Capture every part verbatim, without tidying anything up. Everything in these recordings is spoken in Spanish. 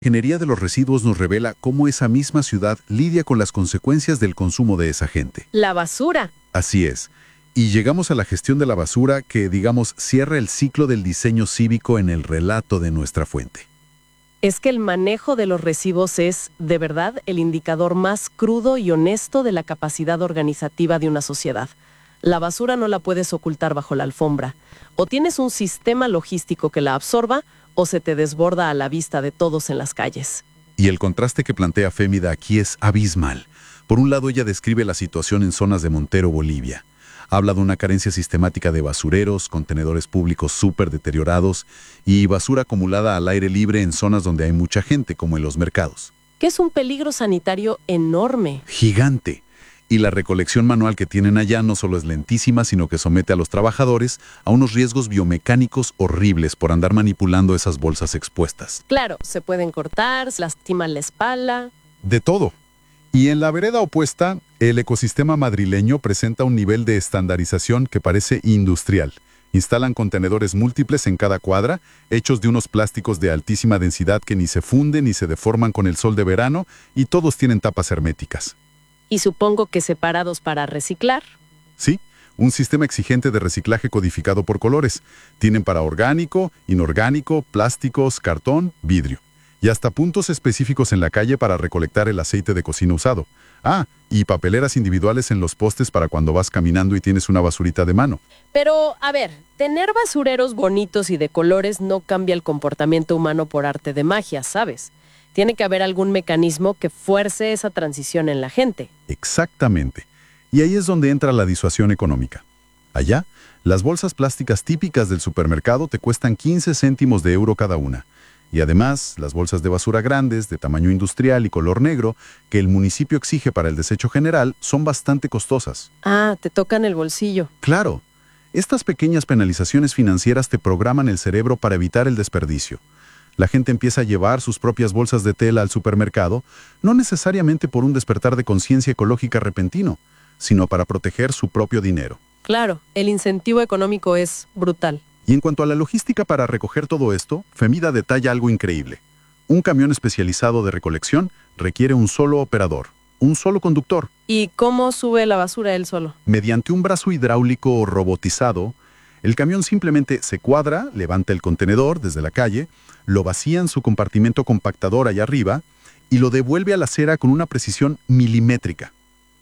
La ingeniería de los residuos nos revela cómo esa misma ciudad lidia con las consecuencias del consumo de esa gente. La basura. Así es. Y llegamos a la gestión de la basura que, digamos, cierra el ciclo del diseño cívico en el relato de nuestra fuente. Es que el manejo de los residuos es, de verdad, el indicador más crudo y honesto de la capacidad organizativa de una sociedad. La basura no la puedes ocultar bajo la alfombra. O tienes un sistema logístico que la absorba, o se te desborda a la vista de todos en las calles. Y el contraste que plantea Fémida aquí es abismal. Por un lado, ella describe la situación en zonas de Montero, Bolivia. Habla de una carencia sistemática de basureros, contenedores públicos súper deteriorados y basura acumulada al aire libre en zonas donde hay mucha gente, como en los mercados. Que es un peligro sanitario enorme. Gigante. Y la recolección manual que tienen allá no solo es lentísima, sino que somete a los trabajadores a unos riesgos biomecánicos horribles por andar manipulando esas bolsas expuestas. Claro, se pueden cortar, se lastiman la espalda. De todo. Y en la vereda opuesta, el ecosistema madrileño presenta un nivel de estandarización que parece industrial. Instalan contenedores múltiples en cada cuadra, hechos de unos plásticos de altísima densidad que ni se funden ni se deforman con el sol de verano, y todos tienen tapas herméticas. Y supongo que separados para reciclar. Sí, un sistema exigente de reciclaje codificado por colores. Tienen para orgánico, inorgánico, plásticos, cartón, vidrio. Y hasta puntos específicos en la calle para recolectar el aceite de cocina usado. Ah, y papeleras individuales en los postes para cuando vas caminando y tienes una basurita de mano. Pero, a ver, tener basureros bonitos y de colores no cambia el comportamiento humano por arte de magia, ¿sabes? Tiene que haber algún mecanismo que fuerce esa transición en la gente. Exactamente. Y ahí es donde entra la disuasión económica. Allá, las bolsas plásticas típicas del supermercado te cuestan quince céntimos de euro cada una. Y además, las bolsas de basura grandes, de tamaño industrial y color negro, que el municipio exige para el desecho general, son bastante costosas. Ah, te tocan el bolsillo. Claro. Estas pequeñas penalizaciones financieras te programan el cerebro para evitar el desperdicio. La gente empieza a llevar sus propias bolsas de tela al supermercado, no necesariamente por un despertar de conciencia ecológica repentino, sino para proteger su propio dinero. Claro, el incentivo económico es brutal. Y en cuanto a la logística para recoger todo esto, Fémida detalla algo increíble. Un camión especializado de recolección requiere un solo operador, un solo conductor. ¿Y cómo sube la basura él solo? Mediante un brazo hidráulico robotizado, el camión simplemente se cuadra, levanta el contenedor desde la calle, lo vacía en su compartimento compactador allá arriba y lo devuelve a la acera con una precisión milimétrica.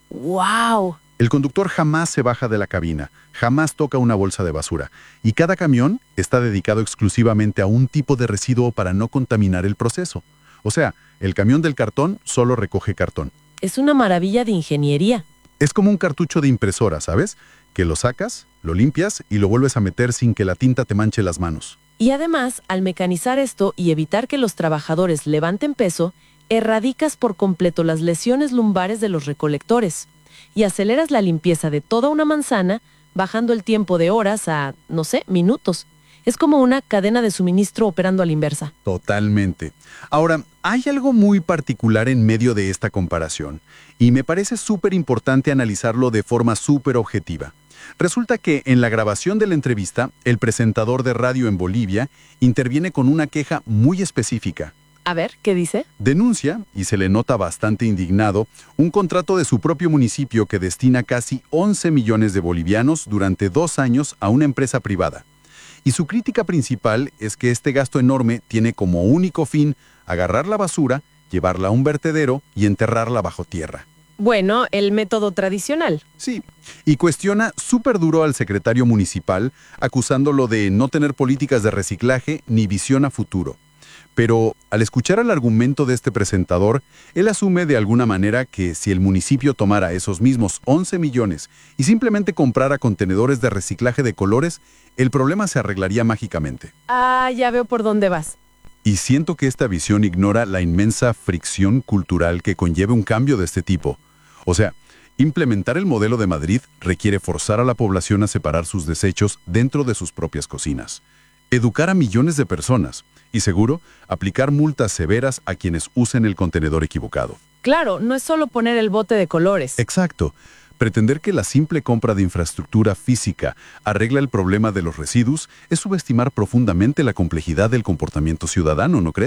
¡Wow! El conductor jamás se baja de la cabina, jamás toca una bolsa de basura, y cada camión está dedicado exclusivamente a un tipo de residuo para no contaminar el proceso. O sea, el camión del cartón solo recoge cartón. Es una maravilla de ingeniería. Es como un cartucho de impresora, ¿sabes? Que lo sacas, lo limpias y lo vuelves a meter sin que la tinta te manche las manos. Y además, al mecanizar esto y evitar que los trabajadores levanten peso, erradicas por completo las lesiones lumbares de los recolectores y aceleras la limpieza de toda una manzana, bajando el tiempo de horas a, no sé, minutos. Es como una cadena de suministro operando a la inversa. Totalmente. Ahora, hay algo muy particular en medio de esta comparación, y me parece súper importante analizarlo de forma súper objetiva. Resulta que en la grabación de la entrevista, el presentador de radio en Bolivia interviene con una queja muy específica. A ver, ¿qué dice? Denuncia, y se le nota bastante indignado, un contrato de su propio municipio que destina casi once millones de bolivianos durante dos años a una empresa privada. Y su crítica principal es que este gasto enorme tiene como único fin agarrar la basura, llevarla a un vertedero y enterrarla bajo tierra. Bueno, el método tradicional. Sí, y cuestiona súper duro al secretario municipal, acusándolo de no tener políticas de reciclaje ni visión a futuro. Pero al escuchar el argumento de este presentador, él asume de alguna manera que si el municipio tomara esos mismos once millones y simplemente comprara contenedores de reciclaje de colores, el problema se arreglaría mágicamente. Ah, ya veo por dónde vas. Y siento que esta visión ignora la inmensa fricción cultural que conlleva un cambio de este tipo. O sea, implementar el modelo de Madrid requiere forzar a la población a separar sus desechos dentro de sus propias cocinas, educar a millones de personas y, seguro, aplicar multas severas a quienes usen el contenedor equivocado. Claro, no es solo poner el bote de colores. Exacto. Pretender que la simple compra de infraestructura física arregla el problema de los residuos es subestimar profundamente la complejidad del comportamiento ciudadano, ¿no crees?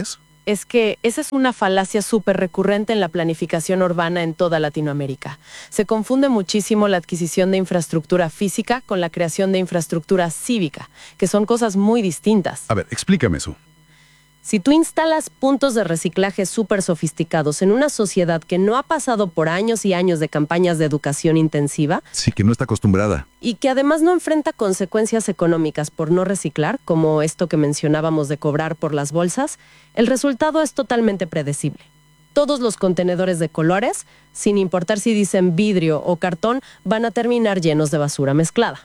es que esa es una falacia súper recurrente en la planificación urbana en toda Latinoamérica. Se confunde muchísimo la adquisición de infraestructura física con la creación de infraestructura cívica, que son cosas muy distintas. A ver, explícame eso. Si tú instalas puntos de reciclaje súper sofisticados en una sociedad que no ha pasado por años y años de campañas de educación intensiva, Sí, que no está acostumbrada. y que además no enfrenta consecuencias económicas por no reciclar, como esto que mencionábamos de cobrar por las bolsas, el resultado es totalmente predecible. Todos los contenedores de colores, sin importar si dicen vidrio o cartón, van a terminar llenos de basura mezclada.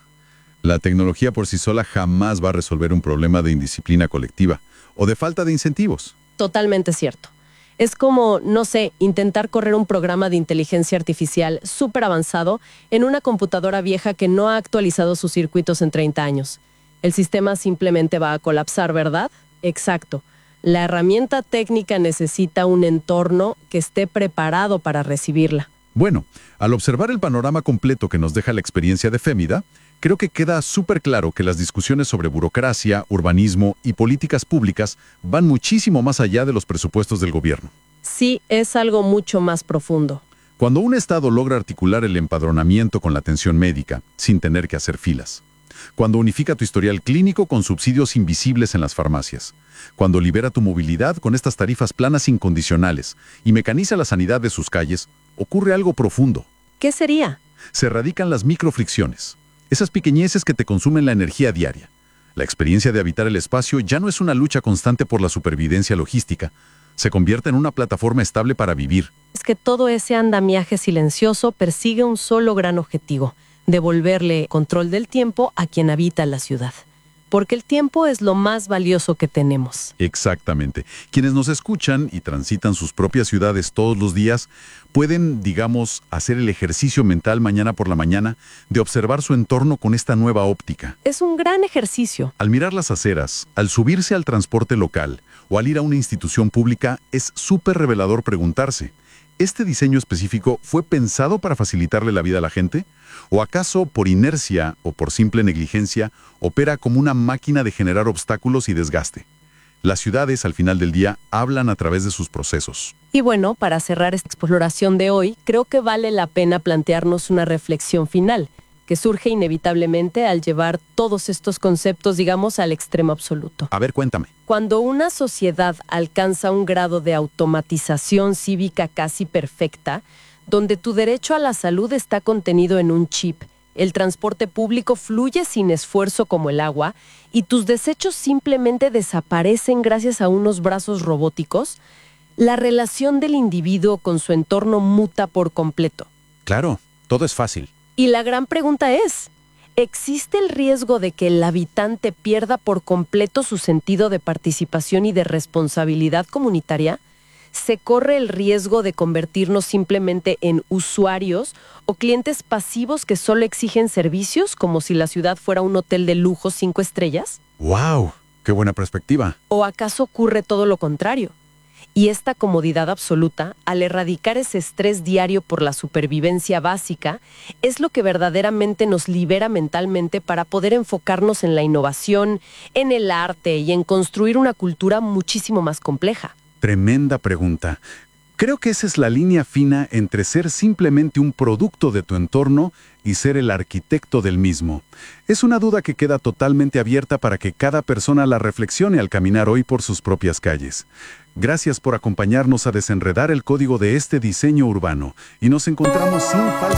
La tecnología por sí sola jamás va a resolver un problema de indisciplina colectiva o de falta de incentivos. Totalmente cierto. Es como, no sé, intentar correr un programa de inteligencia artificial súper avanzado en una computadora vieja que no ha actualizado sus circuitos en treinta años. El sistema simplemente va a colapsar, ¿verdad? Exacto. La herramienta técnica necesita un entorno que esté preparado para recibirla. Bueno, al observar el panorama completo que nos deja la experiencia de Fémida, creo que queda súper claro que las discusiones sobre burocracia, urbanismo y políticas públicas van muchísimo más allá de los presupuestos del gobierno. Sí, es algo mucho más profundo. Cuando un Estado logra articular el empadronamiento con la atención médica, sin tener que hacer filas. Cuando unifica tu historial clínico con subsidios invisibles en las farmacias. Cuando libera tu movilidad con estas tarifas planas incondicionales y mecaniza la sanidad de sus calles, ocurre algo profundo. ¿Qué sería? Se erradican las microfricciones, esas pequeñeces que te consumen la energía diaria. La experiencia de habitar el espacio ya no es una lucha constante por la supervivencia logística, se convierte en una plataforma estable para vivir. Es que todo ese andamiaje silencioso persigue un solo gran objetivo: devolverle control del tiempo a quien habita la ciudad. Porque el tiempo es lo más valioso que tenemos. Exactamente. Quienes nos escuchan y transitan sus propias ciudades todos los días pueden, digamos, hacer el ejercicio mental mañana por la mañana de observar su entorno con esta nueva óptica. Es un gran ejercicio. Al mirar las aceras, al subirse al transporte local o al ir a una institución pública, es súper revelador preguntarse, ¿este diseño específico fue pensado para facilitarle la vida a la gente? ¿O acaso, por inercia o por simple negligencia, opera como una máquina de generar obstáculos y desgaste? Las ciudades, al final del día, hablan a través de sus procesos. Y bueno, para cerrar esta exploración de hoy, creo que vale la pena plantearnos una reflexión final, que surge inevitablemente al llevar todos estos conceptos, digamos, al extremo absoluto. A ver, cuéntame. Cuando una sociedad alcanza un grado de automatización cívica casi perfecta, donde tu derecho a la salud está contenido en un chip, el transporte público fluye sin esfuerzo como el agua y tus desechos simplemente desaparecen gracias a unos brazos robóticos, la relación del individuo con su entorno muta por completo. Claro, todo es fácil. Y la gran pregunta es, ¿existe el riesgo de que el habitante pierda por completo su sentido de participación y de responsabilidad comunitaria? ¿Se corre el riesgo de convertirnos simplemente en usuarios o clientes pasivos que solo exigen servicios, como si la ciudad fuera un hotel de lujo cinco estrellas? ¡Wow! ¡Qué buena perspectiva! ¿O acaso ocurre todo lo contrario? Y esta comodidad absoluta, al erradicar ese estrés diario por la supervivencia básica, es lo que verdaderamente nos libera mentalmente para poder enfocarnos en la innovación, en el arte y en construir una cultura muchísimo más compleja. Tremenda pregunta. Creo que esa es la línea fina entre ser simplemente un producto de tu entorno y ser el arquitecto del mismo. Es una duda que queda totalmente abierta para que cada persona la reflexione al caminar hoy por sus propias calles. Gracias por acompañarnos a desenredar el código de este diseño urbano y nos encontramos sin falta